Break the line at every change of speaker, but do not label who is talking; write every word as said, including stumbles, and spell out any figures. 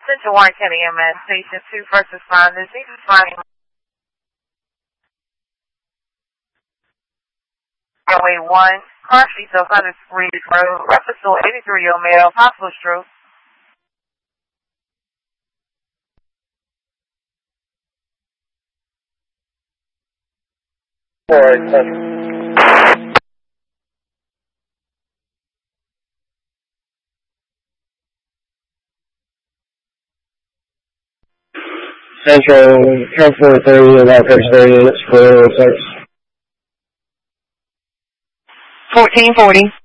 Central Warren County E M S Station two, first responders. Need to find Highway one, car seats of Hundred Reed Road, reference to eighty-three-year-old male, possible stroke.
Central, Transport thirty, about thirty units for six.
fourteen forty.